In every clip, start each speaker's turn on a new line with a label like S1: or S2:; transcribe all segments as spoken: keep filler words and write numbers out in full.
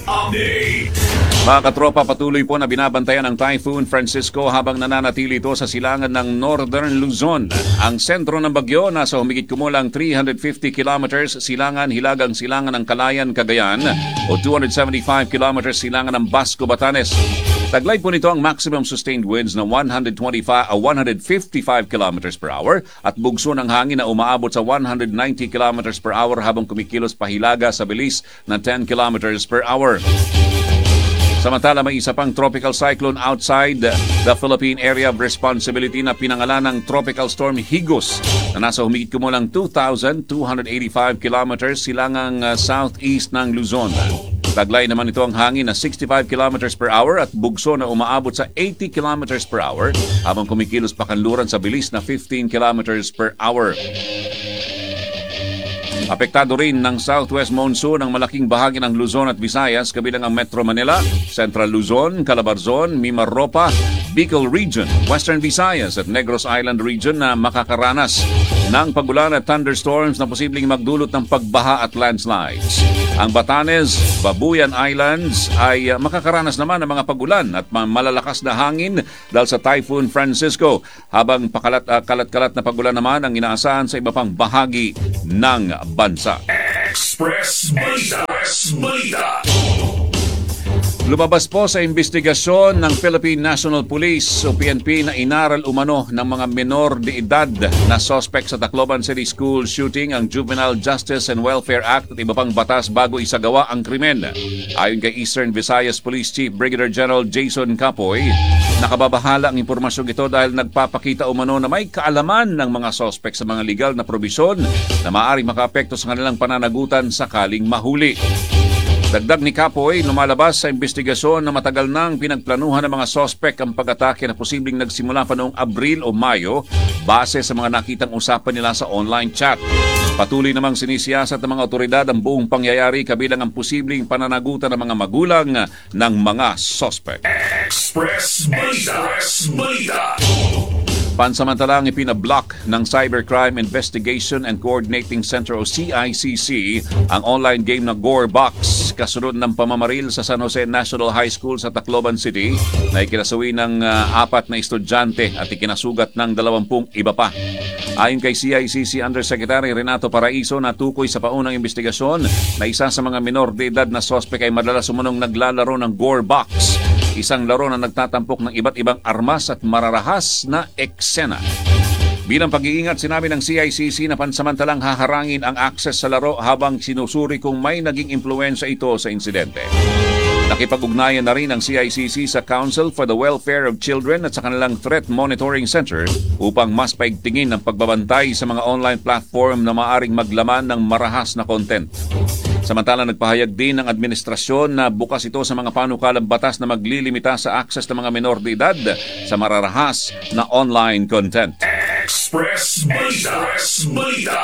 S1: Update.
S2: Mga katropa, patuloy po na binabantayan ng Typhoon Francisco habang nananatili ito sa silangan ng Northern Luzon. Ang sentro ng bagyo nasa humigit kumulang three hundred fifty kilometers silangan hilagang silangan ng Calayan, Cagayan o two hundred seventy-five kilometers silangan ng Basco, Batanes. Taglay po nito ang maximum sustained winds na one hundred twenty-five a one hundred fifty-five kilometers per hour at bugso ng hangin na umaabot sa one hundred ninety kilometers per hour habang kumikilos pahilaga sa bilis na ten kilometers per hour. Samantala, may isa pang tropical cyclone outside the Philippine Area of Responsibility na pinangalan ng Tropical Storm Higos na nasa humigit kumulang two thousand two hundred eighty-five kilometers silangang uh, southeast ng Luzon. Taglay naman ito ang hangin na sixty-five kilometers per hour at bugso na umaabot sa eighty kilometers per hour habang kumikilos pakanluran sa bilis na fifteen kilometers per hour. Apektado rin ng southwest monsoon ang malaking bahagi ng Luzon at Visayas kabilang ang Metro Manila, Central Luzon, Calabarzon, Mimaropa, Bicol Region, Western Visayas at Negros Island Region na makakaranas ng pagulan at thunderstorms na posibleng magdulot ng pagbaha at landslides. Ang Batanes, Babuyan Islands ay makakaranas naman ng mga pagulan at malalakas na hangin dahil sa Typhoon Francisco habang pakalat, uh, kalat-kalat na pagulan naman ang inaasahan sa iba pang bahagi ng bansa.
S1: Express Balita. Express Balita.
S2: Lumabas po sa investigasyon ng Philippine National Police o P N P na inaral umano ng mga menor de edad na suspect sa Tacloban City School shooting ang Juvenile Justice and Welfare Act at iba pang batas bago isagawa ang krimen. Ayon kay Eastern Visayas Police Chief Brigadier General Jason Capoy, nakababahala ang impormasyong ito dahil nagpapakita umano na may kaalaman ng mga suspect sa mga legal na probisyon na maaaring makaapekto sa kanilang pananagutan sakaling mahuli. Dagdag ni Capoy, lumalabas sa investigasyon na matagal nang pinagplanuhan ng mga sospek ang pag-atake na posibleng nagsimula pa noong Abril o Mayo base sa mga nakitang usapan nila sa online chat. Patuloy namang sinisiyasat ng mga otoridad ang buong pangyayari kabilang ang posibleng pananagutan ng mga magulang ng mga sospek.
S1: Express Balita. Express Balita.
S2: Pansamantalang ipinablock ng Cybercrime Investigation and Coordinating Center o C I C C ang online game na Gore Box kasunod ng pamamaril sa San Jose National High School sa Tacloban City na ikinasawi ng uh, apat na estudyante at ikinasugat ng dalawampung iba pa. Ayon kay C I C C Undersecretary Renato Paraiso na tukoy sa paunang investigasyon na isa sa mga menor de edad na sospek ay madalas umunong naglalaro ng Gore Box, isang laro na nagtatampok ng iba't ibang armas at mararahas na eksena. Bilang pag-iingat, sinabi ng C I C C na pansamantalang haharangin ang access sa laro habang sinusuri kung may naging impluwensya ito sa insidente. Nakipag-ugnayan na rin ang C I C C sa Council for the Welfare of Children at sa kanilang Threat Monitoring Center upang mas paigtingin ang pagbabantay sa mga online platform na maaaring maglaman ng marahas na content. Samantala, nagpahayag din ng administrasyon na bukas ito sa mga panukalang batas na maglilimita sa access ng mga menor de edad sa mararahas na online content.
S1: Express Balita. Express Balita.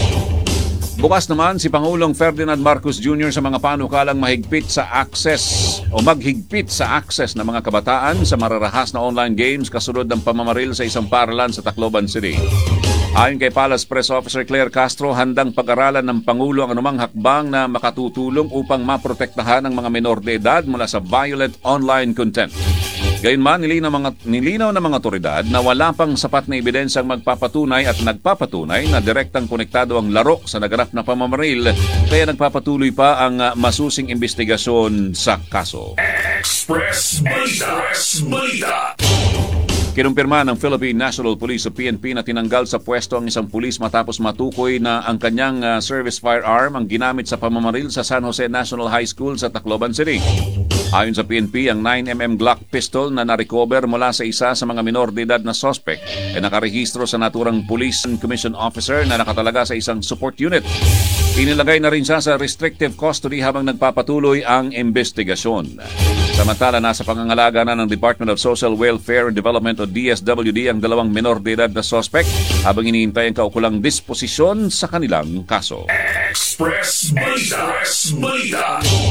S2: Bukas naman si Pangulong Ferdinand Marcos Junior sa mga panukalang mahigpit sa access o maghigpit sa access ng mga kabataan sa mararahas na online games kasunod ng pamamaril sa isang paaralan sa Tacloban City. Ayon kay Palace Press Officer Claire Castro, handang pag-aralan ng Pangulo ang anumang hakbang na makatutulong upang maprotektahan ang mga menor de edad mula sa violent online content. Gayunman, nilinaw, mga, nilinaw ng mga otoridad na wala pang sapat na ebidensyang magpapatunay at nagpapatunay na direktang konektado ang laro sa naganap na pamamaril, kaya nagpapatuloy pa ang masusing investigasyon sa kaso.
S1: Express Balita. Express Balita.
S2: Kinumpirma ng Philippine National Police o P N P na tinanggal sa pwesto ang isang pulis matapos matukoy na ang kanyang uh, service firearm ang ginamit sa pamamaril sa San Jose National High School sa Tacloban City. Ayon sa P N P, ang nine millimeter Glock pistol na na-recover mula sa isa sa mga minor de edad na suspect ay nakarehistro sa naturang Police Commission Officer na nakatalaga sa isang support unit. Inilagay na rin siya sa restrictive custody habang nagpapatuloy ang investigasyon. Samantala, nasa pangangalaga na ng Department of Social Welfare and Development o D S W D ang dalawang menor de edad na suspect habang iniintay ang kaukulang disposisyon sa kanilang kaso.
S1: Express Balita. Express Balita.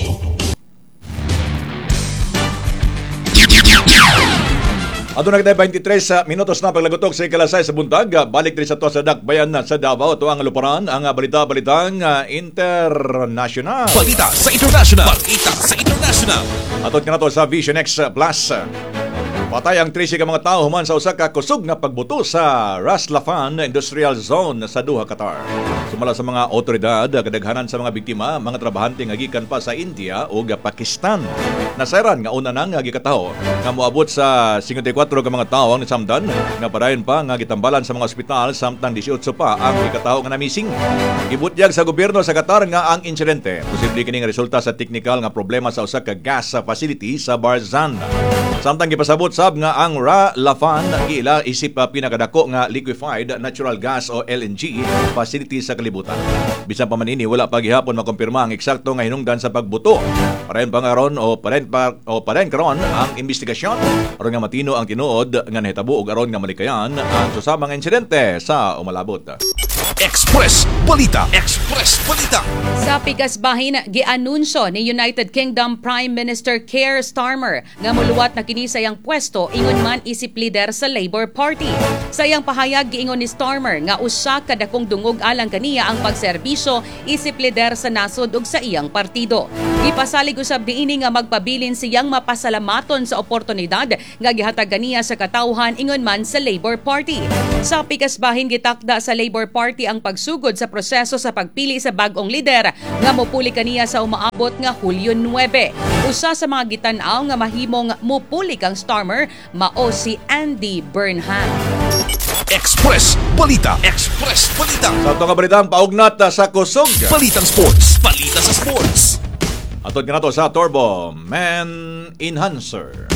S3: Ato na kita twenty-tres uh, minutos na paglagotok sa ikalasay sa buntag. Uh, balik din sa to sa Dakbayan na sa Davao. Ito ang aluparan, ang uh, balita-balitang uh, international.
S4: Balita sa international. Balita sa international. Balita.
S3: Atod ka na to sa Vision X Plus. Patay ang trisi ka mga tao human sa usa ka kusog nga pagbuto sa Ras Laffan Industrial Zone sa Doha, Qatar. Sumala sa mga otoridad, kadaghanan sa mga biktima, mga trabahante nga gikan pa sa India o Pakistan. Nasairan nga una nang nga gikataho nga moabot sa fifty-four ka mga tawo ang nasamdan nga padayon pa nga gitambalan sa mga ospital samtang eighteen pa ang gikataho nga na-missing. Gibutyag sa gobyerno sa Qatar nga ang insidente posible kining resulta sa technical nga problema sa usa ka gas facility sa Barzan. Samtang gipasabot sab nga ang Ra Laffan giila isip pa pinakadako nga liquefied natural gas o L N G facility sa kalibutan. Bisan pa man ini wala pa gihapon makumpirma ang eksakto nga hinungdan sa pagbuto. Parayon pa karon o parayon pa o parayon karon ang investigasyon aron nga matino ang tinuod nga nahitabo og aron nga malikayan ang susamang insidente sa umalabot.
S4: Express Balita. Express Balita.
S5: Sa pigasbahin, gianunsyo ni United Kingdom Prime Minister Keir Starmer nga muluwat na kini sa iyang pwesto ingon man isip leader sa Labour Party. Sa iyang pahayag giingon ni Starmer nga usa ka dakong dungog alang kaniya ang pagserbisyo isip leader sa nasod ug sa iyang partido. Gipasalig usab niini nga magpabilin siyang mapasalamaton sa oportunidad nga gihatag kaniya sa katawhan ingon man sa Labour Party. Sa pigasbahin gitakda sa Labour Party ang pagsugod sa proseso sa pagpili sa bagong lider nga mopuli kaniya sa umaabot nga Hulyo nine. Usa sa mga gitan-aw nga mahimong mopuli kang Starmer mao si Andy Burnham.
S4: Express Balita. Express Balita.
S3: Sa ito nga balitang paugnat sa kusog.
S4: Balitang sports. Balita sa sports.
S3: Atod nga na to sa Turbo Man Enhancer.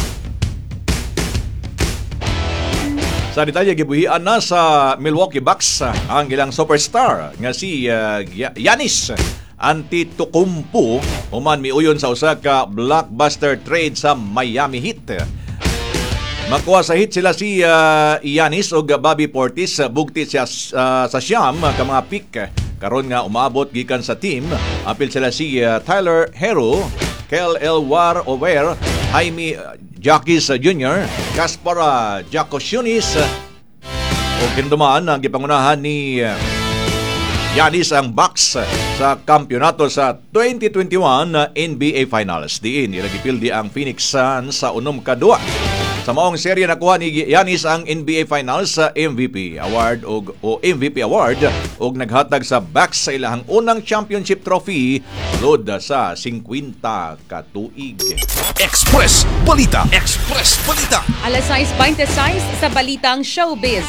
S3: Sa detalye, gibuhian na sa Milwaukee Bucks ang ilang superstar nga si uh, Giannis Antetokounmpo human miuyon sa usa ka blockbuster trade sa Miami Heat. Makuha sa Heat sila si uh, Giannis o Bobby Portis, bugti siya uh, sa siyam ka mga pick. Karon nga umaabot gikan sa team. Apil sila si uh, Tyler Herro, Kel Elwar Over, Jaime Jaquez Junior, Kaspar Jacosiunis o kindumaan ang gipangunahan ni Giannis ang Bucks sa kampyonato sa twenty twenty-one N B A Finals. Diin ilagipildi ang Phoenix Suns sa unom kadua. Sa maong serye nakuha ni Giannis ang N B A Finals sa M V P Award o, o M V P Award ug naghatag sa Bucks sa ilahang unang championship trophy load sa fifty ka tuig.
S4: Express Balita. Express Balita.
S5: Alas sais twenty-six sa Balitang Showbiz.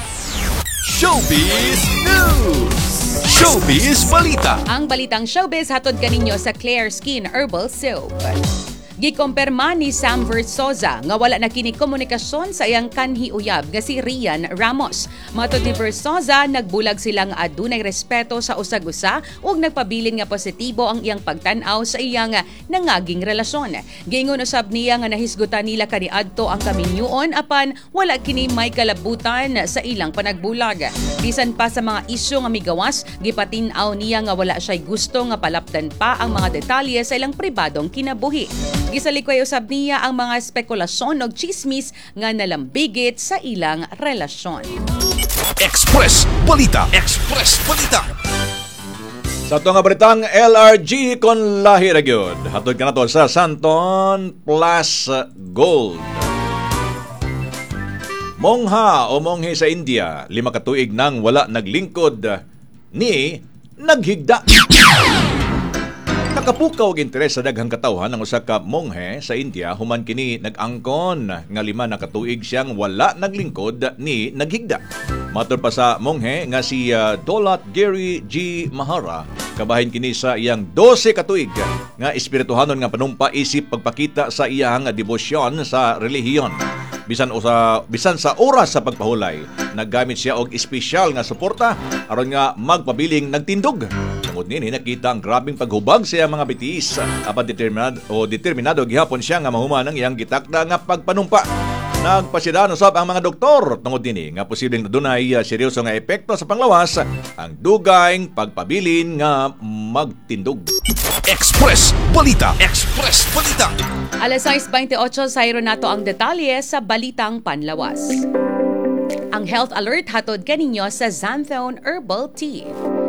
S4: Showbiz News. Showbiz Balita.
S5: Ang Balitang Showbiz hatod kaninyo sa Claire Skin Herbal Soap. Gikumpirma ni Sam Versosa nga wala na kini komunikasyon sa iyang kanhi uyab nga si Rian Ramos. Matod ni Versosa, nagbulag silang adunay respeto sa usag-usa ug nagpabilin nga positibo ang iyang pagtan-aw sa iyang nangaging relasyon. Giingon usab niya nga nahisgutan nila kaniadto ang kaminyuon apan wala kini may kalabutan sa ilang panagbulag. Bisan pa sa mga isyu nga migawas, gipatin-aw niya nga wala siya'y gusto nga palapdan pa ang mga detalye sa ilang pribadong kinabuhi. Gisalikoy usab niya ang mga spekulasyon o chismis nga nalambigit sa ilang relasyon.
S4: Express Balita. Express Balita.
S3: Sa ito nga balitang L R G kon lahi ra gyud. Hatod ka na to sa Santon Plus Gold. Mongha o monghe sa India, lima ka tuig nang wala naglingkod ni naghigda. Nakapukaw og interes sa daghang katawhan ng usa ka monghe sa India human kini nag-angkon nga lima na katuig siyang wala naglingkod ni naghigda. Matur pa sa monghe nga si uh, Dolat Gary G. Mahara, kabahin kini sa iyang twelve katuig nga espirituhanon nga panumpa isip pagpakita sa iyang debosyon sa relihiyon. Bisan usa bisan sa oras sa pagpahulay, naggamit siya og espesyal nga suporta aron nga magpabiling nagtindog. Tungod nini nakita ang grabing paghubag sa mga bitiis apan determinado o determinado gihapon siya nga mahuman ang iyang gitakda nga pagpanumpa. Nagpasidaan usab ang mga doktor tungod nini nga posibleng dunay uh, seryoso nga epekto sa panglawas ang dugayng pagpabilin nga magtindog.
S4: Express Balita. Express Balita.
S5: Alas sais twenty-eight sayro nato ang detalye sa Balitang Panlawas. Ang health alert hatod kaninyo sa Xanthone Herbal Tea.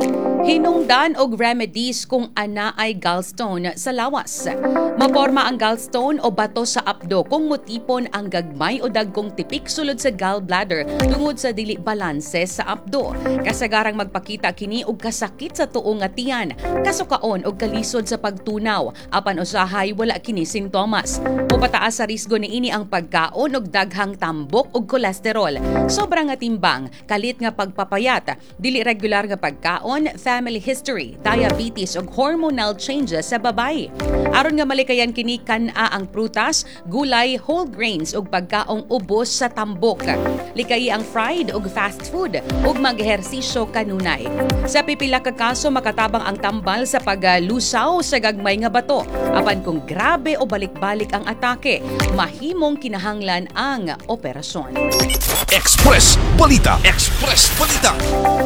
S5: Hinungdan og remedies kung ana ay gallstone sa lawas. Maporma ang gallstone o bato sa apdo kung mutipon ang gagmay o dagkong tipik sulod sa gallbladder tungod sa dili balanse sa apdo. Kasagarang magpakita kini og kasakit sa tuong nga tiyan, kasukaon og kalisod sa pagtunaw, apan usahay wala kini sintomas. Mupataas sa risgo niini ang pagkaon og daghang tambok ug kolesterol. Sobra nga timbang, kalit nga pagpapayat, dili regular nga pagkaon, family history, diabetes ug hormonal changes sa babay. Aron nga malikayan kini kan-a ang prutas, gulay, whole grains ug pagkaong ubos sa tambok. Likayi ang fried ug fast food ug mag-ehersisyo kanunay. Sa pipila ka kaso makatabang ang tambal sa paglusaw sa gagmay nga bato. Apan kung grabe o balik-balik ang atake, mahimong kinahanglan ang operasyon.
S4: Express Balita. Express Balita.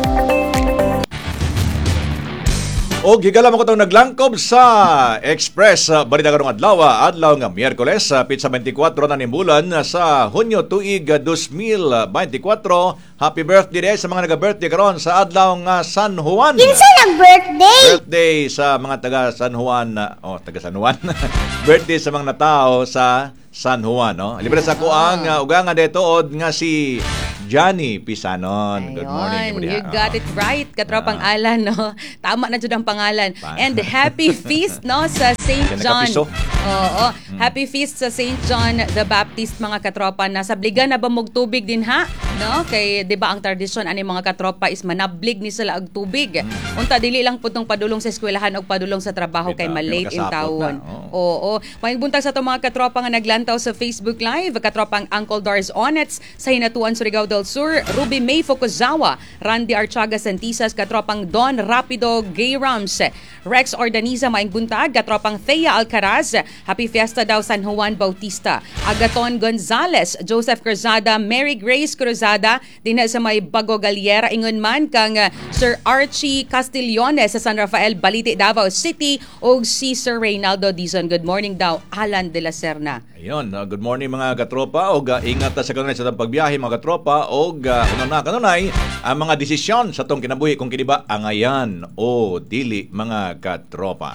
S3: O gigala mo ko itong naglangkob sa Express uh, Balita karong adlaw, adlaw nga Miyerkules, uh, pitsa twenty-four na nimbulan uh, sa Hunyo tuig uh, twenty twenty-four. Happy birthday day sa mga naga-birthday karon sa adlaw nga San Juan.
S6: Kinsa nag-birthday?
S3: Birthday sa mga taga San Juan, uh, oh taga San Juan. Birthday sa mga natao sa San Juan, no? Libre sa ko ang uh, ugangan detood nga si Johnny Pisanon. Good morning.
S5: Ayun, you got it right, katropang Alan, no? Tama na dyan ang pangalan. And happy feast, no, sa Saint John. Oo, happy feast sa Saint John the Baptist, mga katropa. Nasa bligan na ba mog tubig din, ha? No? Kay, di ba, ang tradisyon ani mga katropa is manablig ni sila og tubig. Unta, dili lang putong padulong sa eskwelahan o padulong sa trabaho kay malate in tawon. Oo. Maing buntag sa itong mga katropa nga naglantaw sa Facebook Live, katropang Uncle Dars Onets sa Hinatuan, Surigao del Sur, Ruby May Fukuzawa, Randy Archaga Santisas, katropang Don Rapido Gay Rams, Rex Ordaniza maing buntag, katropang Thea Alcaraz, Happy Fiesta daw San Juan Bautista, Agaton Gonzales, Joseph Cruzada, Mary Grace Cruzada, dinha sa may Bago Galiera, ingon man kang uh, Sir Archie Castigliones sa San Rafael, Balite, Davao City, o si Sir Reynaldo Dizon. Good morning daw, Alan de la Serna.
S3: Ayun, uh, good morning mga katropa, o uh, ingat sa kanunay sa pagbiyahe mga katropa, o uh, ano na kanunay ang mga desisyon sa tong kinabuhi kung kini ba angayan o dili mga katropa.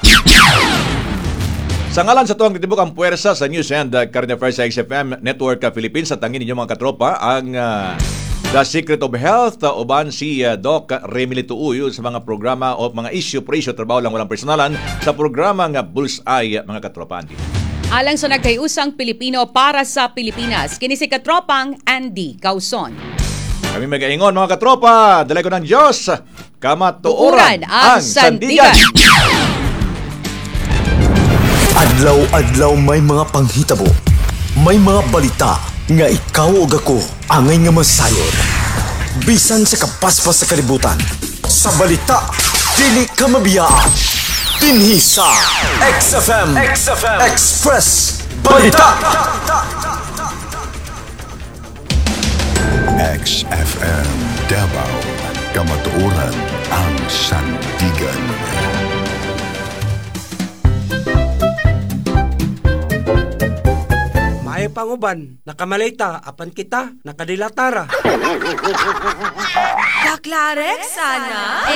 S3: Sa ngalan sa tuwang titibok ang puwersa sa News and uh, Current Affairs sa X F M Network uh, Philippines, sa tangin ninyo mga katropa ang uh, The Secret of Health, uh, uban si uh, Doc Remily Tuuyo sa mga programa o mga issue per issue, trabaho lang walang personalan sa programa nga Bullseye, mga katropa.
S5: Alang sa nagkayusang Pilipino para sa Pilipinas, kini si katropang Andy Causon.
S3: Kami mag-aingon mga katropa, dalay ko ng Diyos, kamatuoran
S5: ang sandigan.
S7: Adlaw-adlaw may mga panghitabo, may mga balita nga ikaw ug ako angay nga masayod. Bisan sa kapaspas sa kalibutan, sa balita dili ka mabiyaan. Dinhi sa X F M, X F M Express Balita.
S8: X F M Davao, kamatuoran ang sandigan.
S9: May panguban, nakamalita, apan kita, nakadilatara.
S10: Kaklarek sana.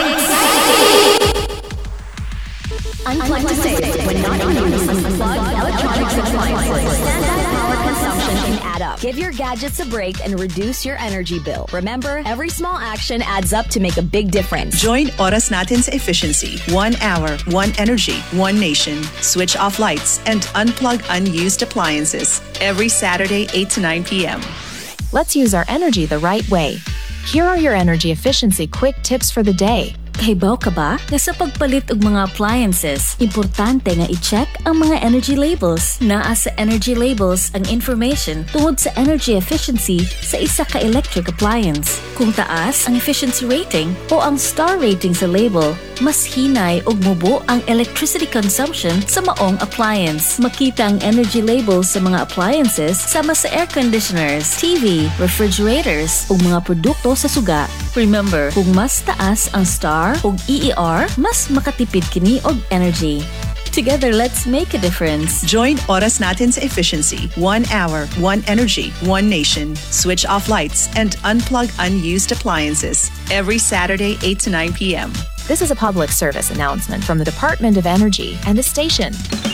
S6: Unplug to save when not in use. Unplug electronics appliances. Standard power consumption can add up. Give your gadgets a break and reduce your energy bill. Remember, every small action adds up to make a big difference.
S11: Join Oras Natin's efficiency. One hour, one energy, one nation. Switch off lights and unplug unused appliances. Every Saturday, eight to nine p.m.
S12: Let's use our energy the right way. Here are your energy efficiency quick tips for the day.
S13: Kahibaw ka ba na sa pagpalit og mga appliances, importante nga i-check ang mga energy labels. Naa sa energy labels ang information tungod sa energy efficiency sa isa ka electric appliance. Kung taas ang efficiency rating o ang star rating sa label, mas hinay og mubo ang electricity consumption sa maong appliance. Makita ang energy labels sa mga appliances sama sa air conditioners, T V, refrigerators o mga produkto sa suga. Remember, kung mas taas ang star o E E R, mas makatipid kini og energy.
S12: Together, let's make a difference.
S11: Join Oras Natin's efficiency. One hour, one energy, one nation. Switch off lights and unplug unused appliances. Every Saturday, eight to nine p.m.
S12: This is a public service announcement from the Department of Energy and the station.